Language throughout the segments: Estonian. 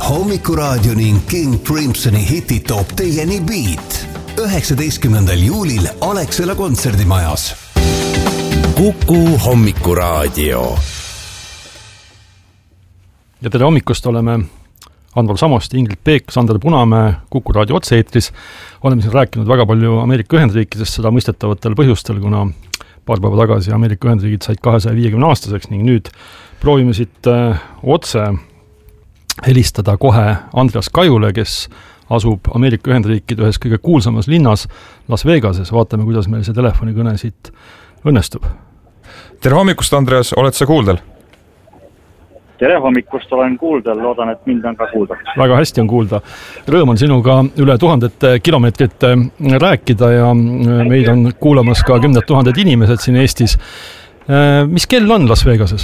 Hommikuraadio ning King Crimsoni hitid toob teieni Beat 19. juulil Alexela kontserdimajas. Kuku Hommikuraadio. Ja tere hommikust, oleme Andval Samost, Ingrid Peek, Sander Punamäe, Kuku raadio otse-eetris. Oleme siin rääkinud väga palju Ameerika Ühendriikidest, seda mõistetavatel põhjustel, kuna paar päeva tagasi Ameerika Ühendriigid said 250 aastaseks ning nüüd proovime siit otse helistada kohe Andreas Kajule, kes asub Ameerika Ühendriikide ühes kõige kuulsamas linnas Las Vegases. Vaatame, kuidas meil see telefonikõne siit õnnestub. Tere hommikust, Andreas, oled sa kuuldel? Tere hommikust, olen kuuldel, loodan, et mind on ka kuulda. Väga hästi on kuulda. Rõõm on sinuga üle 1000 kilomeetrit rääkida ja meid on kuulamas ka 10 000 inimesed siin Eestis. Mis kell on Las Vegases?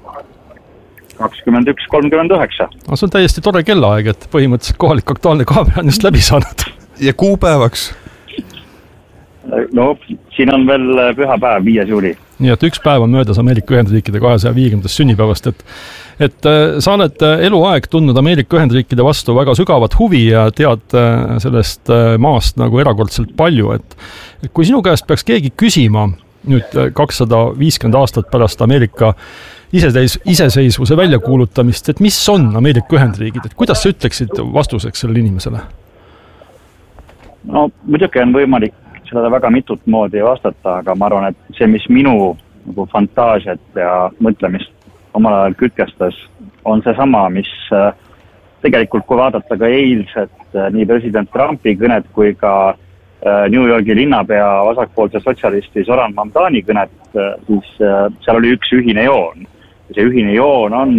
21:39. See on täiesti tore kellaaeg, et põhimõtteliselt kohalik aktuaalne kaamera on just läbi saanud. Ja kuupäevaks? No, siin on veel pühapäev, 5. juuli. Nii et üks päev on möödas Ameerika Ühendriikide 250. sünnipäevast, et sa oled eluaeg tundnud Ameerika Ühendriikide vastu väga sügavat huvi ja tead sellest maast nagu erakordselt palju, et kui sinu käest peaks keegi küsima nüüd 250 aastat pärast Ameerika iseseisvuse väljakuulutamist, et mis on Ameerika Ühendriigid, et kuidas sa ütleksid vastuseks sellele inimesele? No, muidugi on võimalik sellele väga mitut moodi vastata, aga ma arvan, et see, mis minu nagu fantaasiat ja mõtlemist omal ajal kütkestas, on see sama, mis tegelikult, kui vaadata ka eilset nii president Trumpi kõnet kui ka New Yorgi linnapea vasakpoolse sotsialisti Zoran Mamdani kõnet, siis seal oli üks ühine joon. See ühine joon on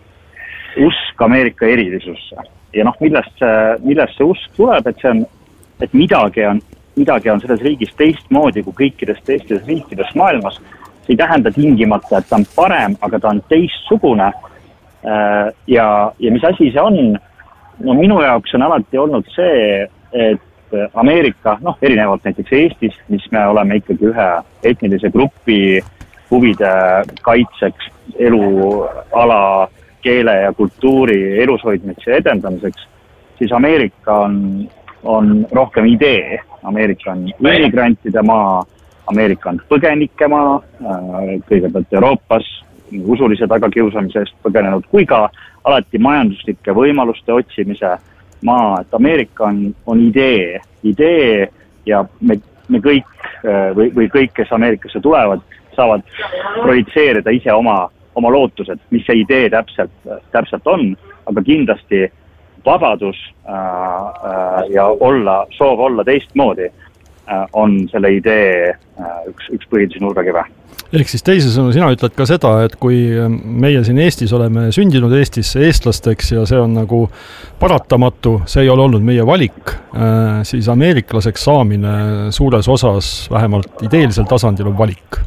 usk Ameerika erilisusse. Ja millest see usk tuleb, et see on, et midagi on selles riigis teistmoodi kui kõikides teistes riikides maailmas. See ei tähenda tingimata, et ta on parem, aga ta on teistsugune. Ja mis asi see on? No minu jaoks on alati olnud see, et Ameerika, erinevalt näiteks Eestist, mis me oleme ikkagi ühe etnilise grupi huvide kaitseks, eluala, keele ja kultuuri elushoidmise edendamiseks, siis Ameerika on rohkem idee. Ameerika on immigrantide maa, Ameerika on põgenike maa, kõigepealt Euroopas usulise tagakiusamise eest põgenenud, kui ka alati majanduslike võimaluste otsimise maa, et Ameerika on idee ja me kõik või kõik, kes Ameerikasse tulevad, saavad projitseerida ise oma lootused, mis see idee täpselt on, aga kindlasti vabadus ja soov olla teistmoodi on selle idee üks põhilisi nurgakive. Ehk siis teisisõnu, sina ütled ka seda, et kui meie siin Eestis oleme sündinud Eestisse eestlasteks ja see on nagu paratamatu, see ei ole olnud meie valik, siis ameeriklaseks saamine suures osas, vähemalt ideelisel tasandil on valik.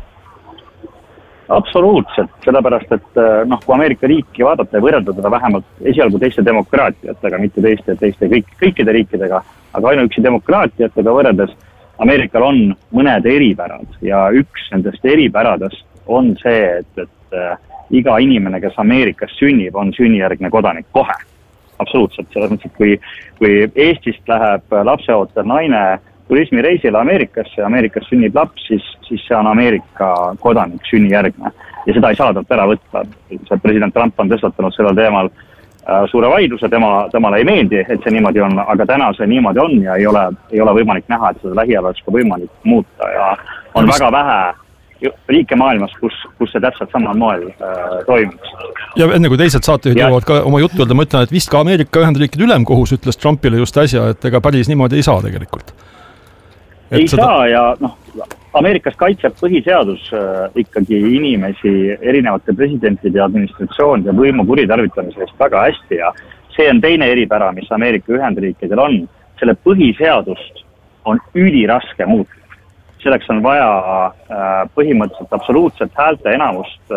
Absoluutselt, sellepärast, et kui Ameerika riiki vaadata ja võrrelda teda vähemalt esialgu teiste demokraatiatega, mitte teiste kõikide riikidega, aga ainuüksi demokraatiatega võrreldes Ameerikal on mõned eripärad ja üks nendest eripäradest on see, et iga inimene, kes Ameerikas sünnib, on sünnijärgne kodanik kohe. Absoluutselt, selles mõttes, et kui Eestist läheb lapseootel naine turismireisile Ameerikasse ja Ameerikas sünnib laps, siis see on Ameerika kodanik sünnijärgne ja seda ei saa talt ära võtta. President Trump on tõstatanud sellel teemal suure vaidluse, temale ei meeldi, et see niimoodi on, aga täna see niimoodi on ja ei ole võimalik näha, et seda lähiajal oleks ka võimalik muuta ja on väga vähe riike maailmas, kus see täpselt samal moel toimuks. Ja enne kui teised saatejuhid jõuavad ka oma juttu öelda, ma ütlen, et vist ka Ameerika Ühendriikide ülemkohus ütles Trumpile just äsja, et ega päris niimoodi ei saa tegelikult. Ei saa ja Ameerikas kaitseb põhiseadus ikkagi inimesi erinevate presidentide ja administratsioonide võimu kuritarvitamise eest väga hästi ja see on teine eripära, mis Ameerika Ühendriikidel on. Selle põhiseadust on üliraske muuta. Selleks on vaja põhimõtteliselt absoluutset häälte enamust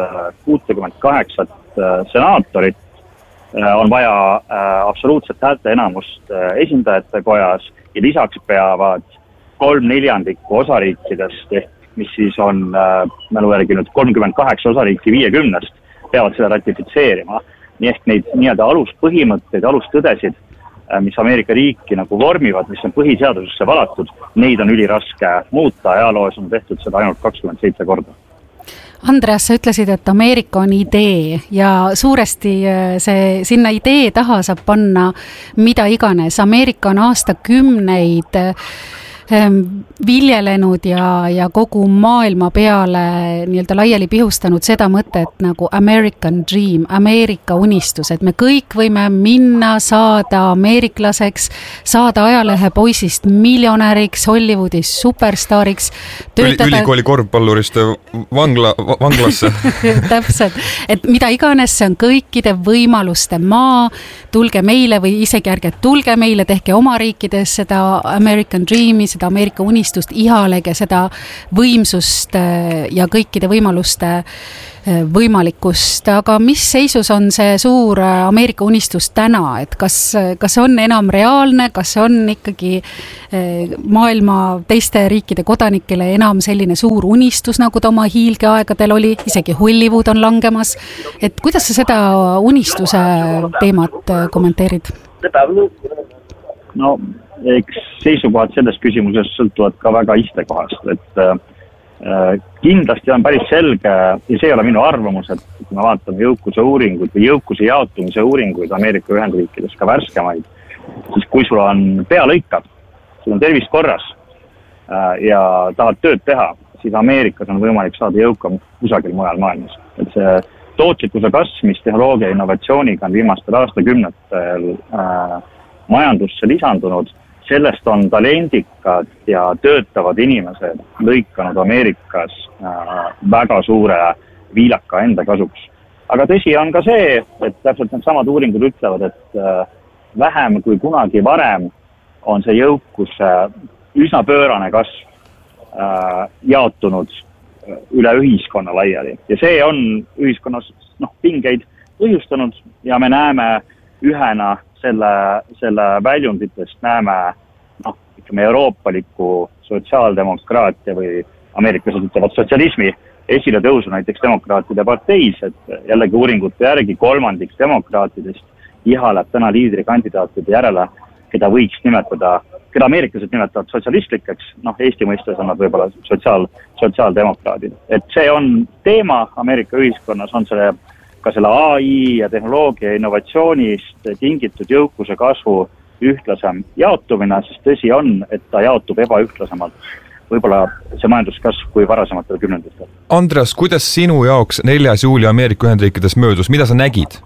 68 senaatorit, on vaja absoluutset häälte enamust esindajate kojas ja lisaks peavad 3/4 osariikidest, mis siis on mälu järgi nüüd 38 osariiki 50-st, peavad seda ratifitseerima. nii ehk neid nii-öelda aluspõhimõtteid, alustõdesid, mis Ameerika riiki nagu vormivad, mis on põhiseadusesse valatud, neid on üliraske muuta, ajaloos on tehtud seda ainult 27 korda. Andreas, sa ütlesid, et Ameerika on idee ja suuresti sinna idee taha saab panna mida iganes. Ameerika on aastakümneid viljelenud ja kogu maailma peale nii-öelda laiali pihustanud seda mõtet nagu American Dream, Ameerika unistus, et me kõik võime minna, saada ameeriklaseks, saada ajalehe poisist miljonäriks, Hollywoodis superstaariks, ülikooli korvpallurist vanglasse. Täpselt, et mida iganes, see on kõikide võimaluste maa, tulge meile või isegi ärge tulge meile, tehke oma riikides seda American Dreami, seda Ameerika unistust, ihalege seda võimsust ja kõikide võimaluste võimalikkust, aga mis seisus on see suur Ameerika unistus täna, et kas on enam reaalne, kas on ikkagi maailma teiste riikide kodanikele enam selline suur unistus, nagu ta oma hiilgeaegadel oli, isegi Hollywood on langemas, et kuidas sa seda unistuse teemat kommenteerid? No, eks seisukohad selles küsimuses sõltuvad ka väga istekohast, et kindlasti on päris selge, ja see ei ole minu arvamus, et kui me vaatame jõukuse uuringuid või jõukuse jaotumise uuringuid Ameerika Ühendriikides ka värskemaid, siis kui sul on pea lõikab, sul on tervis korras ja tahad tööd teha, siis Ameerikas on võimalik saada jõukam kusagil mujal maailmas. Et see tootlikkuse kasv, mis tehnoloogia innovatsiooniga on viimastel aastakümnetel majandusse lisandunud, sellest on talendikad ja töötavad inimesed lõikanud Ameerikas väga suure viilaka enda kasuks. Aga tõsi on ka see, et täpselt need samad uuringud ütlevad, et vähem kui kunagi varem on see jõukuse üsna pöörane kasv jaotunud üle ühiskonna laiali. Ja see on ühiskonnas pingeid põhjustanud ja me näeme ühena selle väljunditest näeme euroopalikku sotsiaaldemokraatia või ameeriklased ütlevad sotsialismi esile tõusu näiteks demokraatide parteis, et jällegi uuringute järgi 1/3 demokraatidest ihaleb täna liidrikandidaatide järele, keda võiks nimetada, keda ameeriklased nimetavad sotsialistlikeks, Eesti mõistes on nad võib-olla sotsiaaldemokraadid. Et see on teema Ameerika ühiskonnas, on ka selle AI ja tehnoloogia innovatsioonist tingitud jõukuse kasvu ühtlasem jaotumine, sest tõsi on, et ta jaotub ebaühtlasemalt võib-olla see majanduskasv kui varasematel kümnenditel. Andreas, kuidas sinu jaoks 4. juuli Ameerika Ühendriikides möödus? Mida sa nägid?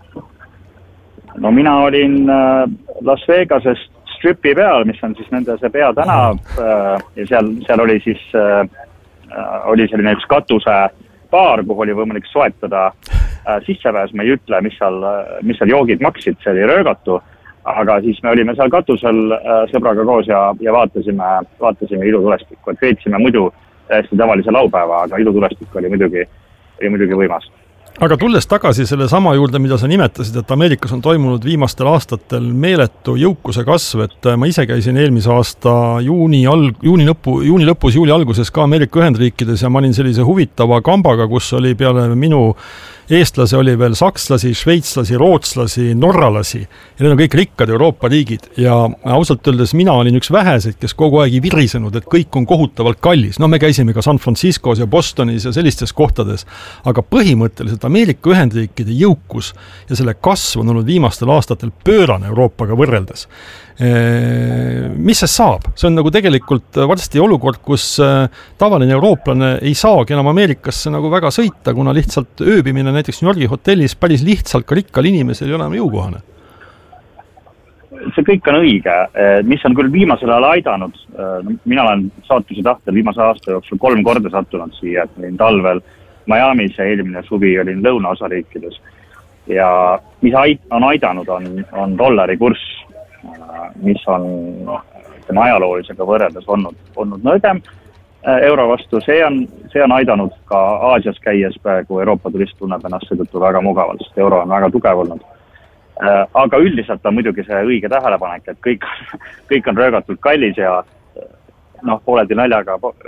No mina olin Las Vegases Stripi peal, mis on siis nende see peatänav ja seal oli siis oli selline üks katuse baar, kuhu oli võimalik soetada sissepääs, ma ei ütle, mis seal joogid maksid, see oli röögatu, aga siis me olime seal katusel sõbraga koos ja vaatasime ilutulestikku, et veetsime muidu täiesti tavalise laupäeva, aga ilutulestik oli muidugi võimas. Aga tulles tagasi selle sama juurde, mida sa nimetasid, et Ameerikas on toimunud viimastel aastatel meeletu jõukuse kasv, et ma ise käisin eelmise aasta juuni lõpus, juuli alguses ka Ameerika Ühendriikides ja ma olin sellise huvitava kambaga, kus oli peale minu eestlasi oli veel sakslasi, šveitslasi, rootslasi, norralasi ja need on kõik rikkad Euroopa riigid ja ausalt öeldes mina olin üks väheseid, kes kogu aeg ei virisenud, et kõik on kohutavalt kallis. Me käisime ka San Franciscos ja Bostonis ja sellistes kohtades, aga põhimõtteliselt Ameerika Ühendriikide jõukus ja selle kasv on olnud viimastel aastatel pöörane Euroopaga võrreldes. Mis see saab? See on nagu tegelikult varsti olukord, kus tavaline eurooplane ei saagi enam Ameerikasse nagu väga sõita, kuna lihtsalt ööbimine näiteks New Yorgi hotellis päris lihtsalt ka rikkal inimesel ei ole enam jõukohane. See kõik on õige, mis on küll viimasel ajal aidanud. Mina olen saatuse tahtel viimase aasta jooksul 3 korda sattunud siia, et olin talvel Miamis ja eelmine suvi olin lõunaosariikides. Ja mis on aidanud, on dollari kurss, mis on ajaloolisega võrreldes olnud nõrgem euro vastu. See on aidanud ka Aasias käies praegu Euroopa turist tunneb ennast seetõttu väga mugavalt, sest euro on väga tugev olnud. Aga üldiselt on muidugi see õige tähelepanek, et kõik on röögatult kallis ja pooleldi naljaga,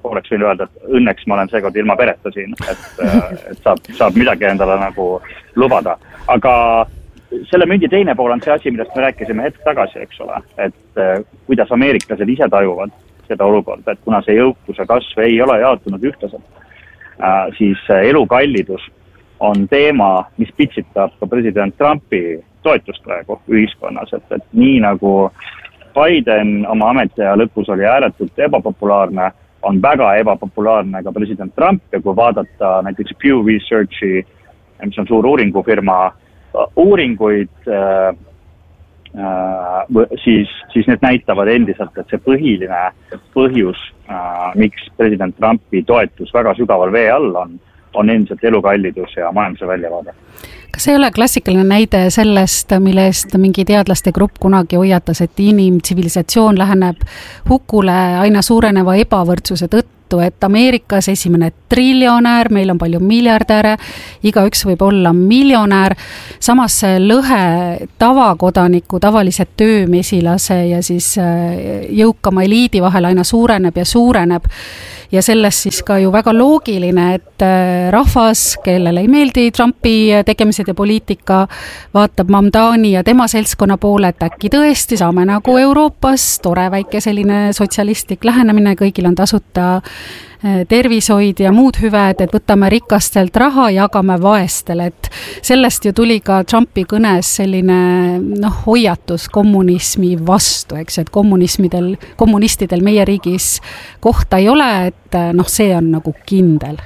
oleks võin öelda, et õnneks ma olen seekord ilma pereta siin, et saab midagi endale nagu lubada. Aga selle mündi teine pool on see asi, millest me rääkisime hetk tagasi, eks ole, et kuidas ameeriklased ise tajuvad seda olukorda, et kuna see jõukuse kasv ei ole jaotunud ühtlaselt, siis elukallidus on teema, mis pitsitab ka president Trumpi toetust praegu ühiskonnas, et nii nagu Biden oma ametiaja lõpus oli ääretult ebapopulaarne, on väga ebapopulaarne ka president Trump ja kui vaadata näiteks Pew Researchi, mis on suur uuringufirma, uuringuid, siis need näitavad endiselt, et see põhiline põhjus, miks president Trumpi toetus väga sügaval vee all on endiselt elukallidus ja majanduse väljavaade. Kas ei ole klassikaline näide sellest, mille eest mingi teadlaste grupp kunagi hoiatas, et inimtsivilisatsioon läheneb hukule aina suureneva ebavõrdsuse tõttu, et Ameerikas esimene triljonäär, meil on palju miljardäre, igaüks võib olla miljonäär, samas see lõhe tavakodaniku, tavalise töömesilase ja siis jõukama eliidi vahel aina suureneb ja suureneb. Ja sellest siis ka ju väga loogiline, et rahvas, kellele ei meeldi Trumpi tegemised ja poliitika, vaatab Mamdani ja tema seltskonna poole, et äkki tõesti saame nagu Euroopas tore väike selline sotsialistlik lähenemine, kõigil on tasuta tervishoid ja muud hüved, et võtame rikastelt raha, jagame vaestele, et sellest ju tuli ka Trumpi kõnes selline hoiatus kommunismi vastu, eks, et kommunistidel meie riigis kohta ei ole, et see on nagu kindel.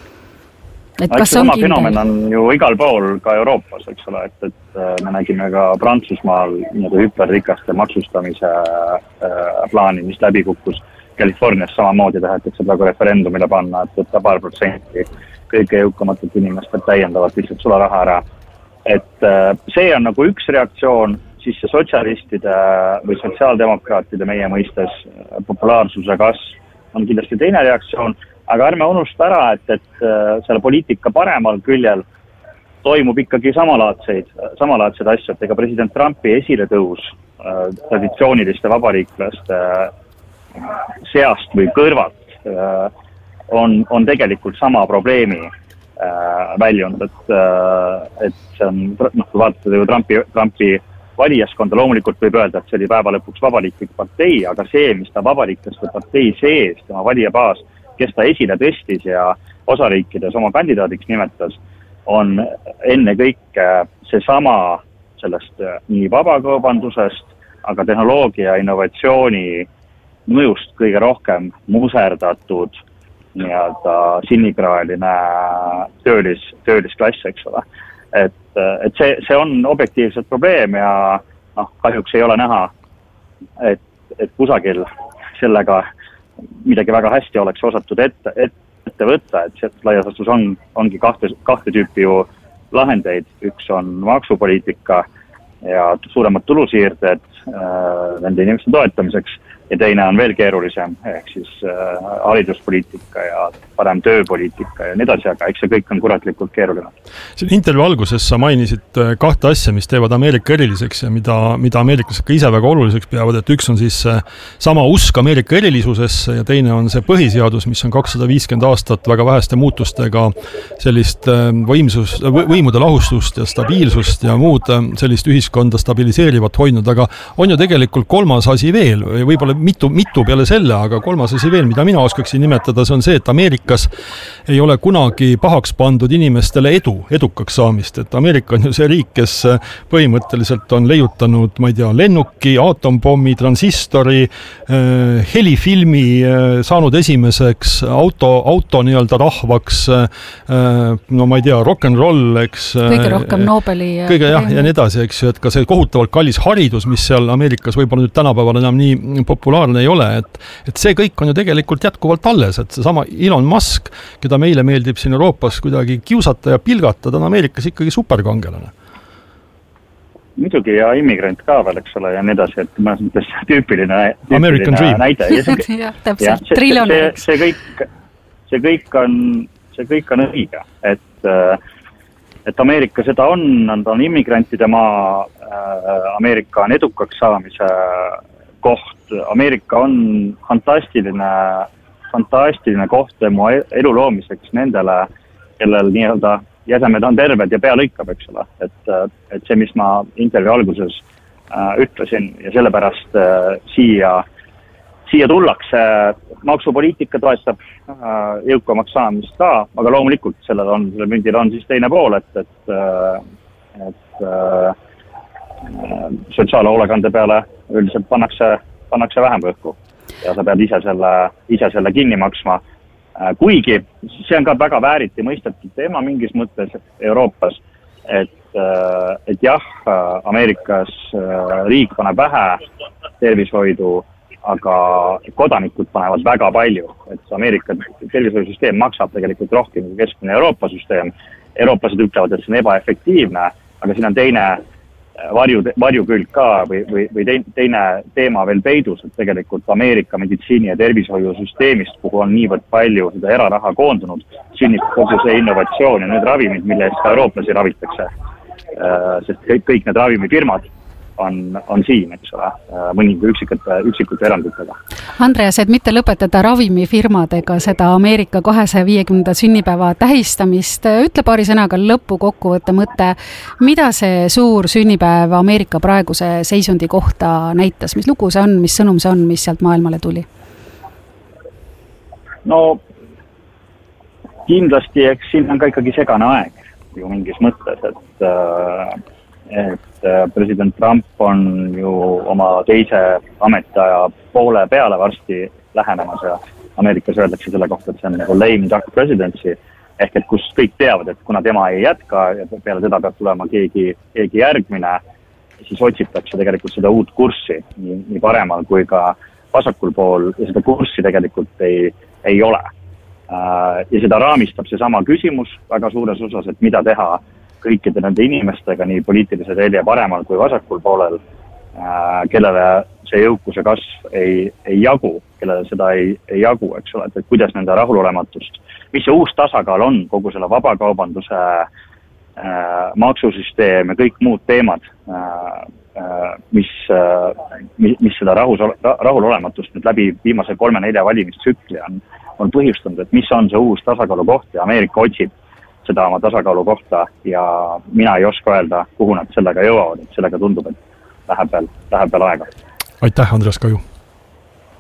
Eks sama fenomen on ju igal pool ka Euroopas, eks ole, et me nägime ka Prantsusmaal hüperrikaste maksustamise plaani, mis läbi kukkus. Californias samamoodi tahetakse praegu referendumile panna, et võtta 2% kõige jõukamatelt inimestelt täiendavalt lihtsalt sularaha ära. Et see on nagu üks reaktsioon, siis see sotsialistide või sotsiaaldemokraatide meie mõistes populaarsuse kasv on kindlasti teine reaktsioon, aga ärme unusta ära, et selle poliitika paremal küljel toimub ikkagi samalaadsed asju, et ega president Trumpi esiletõus traditsiooniliste vabariiklaste seast või kõrvalt on tegelikult sama probleemi väljund, et see on, kui vaatate ju Trumpi valijaskonda, loomulikult võib öelda, et see oli päeva lõpuks vabariiklik partei, aga see, mis ta vabariiklaste partei sees, tema valijabaas, kes ta esile tõstis ja osariikides oma kandidaadiks nimetas, on enne kõike seesama sellest nii vabakaubandusest, aga tehnoloogia ja innovatsiooni mõjust kõige rohkem muserdatud nii-öelda sinikraeline töölisklass, eks ole. Et see on objektiivselt probleem ja kahjuks ei ole näha, et kusagil sellega midagi väga hästi oleks osatud ette võtta, et see laias vastus ongi kahte tüüpi ju lahendeid. Üks on maksupoliitika ja suuremad tulusiirded nende inimeste toetamiseks ja teine on veel keerulisem, ehk siis hariduspoliitika ja parem tööpoliitika ja nii edasi, aga eks see kõik on kuratlikult keeruline. Siin intervjuu alguses sa mainisid kahte asja, mis teevad Ameerika eriliseks ja mida ameeriklased ka ise väga oluliseks peavad, et üks on siis sama usk Ameerika erilisusesse ja teine on see põhiseadus, mis on 250 aastat väga väheste muutustega sellist võimude lahustust ja stabiilsust ja muud sellist ühiskonda stabiliseerivat hoidnud, aga on ju tegelikult kolmas asi veel, võib-olla mitu peale selle, aga kolmas asi veel, mida mina oskaksin nimetada, see on see, et Ameerikas ei ole kunagi pahaks pandud inimestele edukaks saamist, et Ameerika on ju see riik, kes põhimõtteliselt on leiutanud, ma ei tea, lennuki, atompommi, transistori, helifilmi, saanud esimeseks auto nii-öelda rahvaks, no ma ei tea, rock'n'roll, eks. Kõige rohkem Nobeli. Kõige ja nii edasi, eks ju, et ka see kohutavalt kallis haridus, mis seal Ameerikas võib-olla nüüd tänapäeval enam nii populaarne ei ole, et see kõik on ju tegelikult jätkuvalt alles, et seesama Elon Musk, keda meile meeldib siin Euroopas kuidagi kiusata ja pilgata, ta on Ameerikas ikkagi superkangelane. Muidugi ja immigrant ka veel, eks ole, ja nii edasi, et mõnes mõttes tüüpiline näide. See kõik on õige, et Ameerika seda on immigrantide maa, Ameerika on edukaks saamise koht, Ameerika on fantastiline fantastiline koht tema elu loomiseks nendele, kellel nii-öelda jäsemed on terved ja pea lõikab, eks ole. Et see, mis ma intervjuu alguses ütlesin ja sellepärast siia tullakse, maksupoliitika toetab jõukamaks saamist ka, aga loomulikult sellel mündil on siis teine pool, et sotsiaalhoolekande peale üldiselt pannakse vähem rõhku ja sa pead ise selle kinni maksma. Kuigi see on ka väga vääriti mõistetud teema mingis mõttes Euroopas, et jah, Ameerikas riik paneb vähe tervishoidu, aga kodanikud panevad väga palju, et Ameerika tervishoidusüsteem maksab tegelikult rohkem kui keskmine Euroopa süsteem. Eurooplased ütlevad, et see on ebaefektiivne, aga siin on teine varjukülg ka või teine teema veel peidus, et tegelikult Ameerika meditsiini- ja tervishoiusüsteemist, kuhu on niivõrd palju seda eraraha koondunud, sünnib kogu see innovatsioon ja need ravimid, mille eest ka eurooplasi ravitakse. Sest kõik need ravimifirmad on siin, eks ole, mõninga üksikute eranditega. Andreas, et mitte lõpetada ravimifirmadega seda Ameerika 250. sünnipäeva tähistamist, ütle paari sõnaga lõpukokkuvõtte mõte, mida see suur sünnipäev Ameerika praeguse seisundi kohta näitas, mis lugu see on, mis sõnum see on, mis sealt maailmale tuli? No kindlasti, eks siin on ka ikkagi segane aeg ju mingis mõttes, et president Trump on ju oma teise ametiaja poole peale varsti lähenemas ja Ameerikas öeldakse selle kohta, et see on nagu lame duck presidency, ehk et kus kõik teavad, et kuna tema ei jätka ja peale teda peab tulema keegi järgmine, siis otsitakse tegelikult seda uut kurssi nii paremal kui ka vasakul pool ja seda kurssi tegelikult ei ole. Ja seda raamistab see sama küsimus väga suures osas, et mida teha kõikide nende inimestega nii poliitilise telje paremal kui vasakul poolel, kellele see jõukuse kasv ei jagu, kellele seda ei jagu, eks ole, et kuidas nende rahulolematust, mis see uus tasakaal on, kogu selle vabakaubanduse maksusüsteem ja kõik muud teemad, mis seda rahulolematust nüüd läbi viimase 3-4 valimistsükli on põhjustanud, et mis on see uus tasakaalu koht ja Ameerika otsib seda oma tasakaalu kohta ja mina ei oska öelda, kuhu nad sellega jõuavad, et sellega tundub, et läheb veel aega. Aitäh, Andreas Kaju!